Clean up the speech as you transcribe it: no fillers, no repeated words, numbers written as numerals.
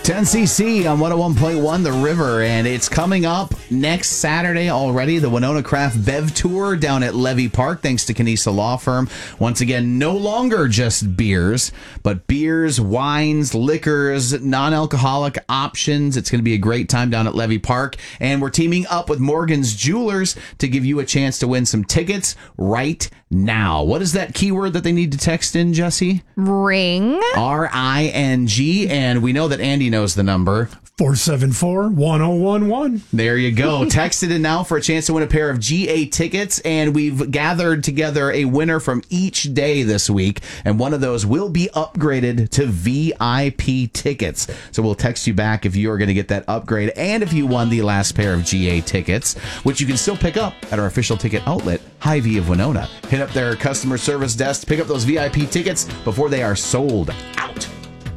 10cc on 101.1 The River, and it's coming up next Saturday already, the Winona Craft Bev Tour down at Levy Park, thanks to Canisa Law Firm. Once again, no longer just beers, but beers, wines, liquors, non-alcoholic options. It's going to be a great time down at Levy Park, and we're teaming up with Morgan's Jewelers to give you a chance to win some tickets right now. What is that keyword that they need to text in, Jesse? Ring. RING, and we know that Andy knows the number. 474-1011. There you go. Text it in now for a chance to win a pair of GA tickets, and we've gathered together a winner from each day this week, and one of those will be upgraded to VIP tickets. So we'll text you back if you are going to get that upgrade, and if you won the last pair of GA tickets, which you can still pick up at our official ticket outlet, Hy-Vee of Winona. Hit up their customer service desk to pick up those VIP tickets before they are sold out.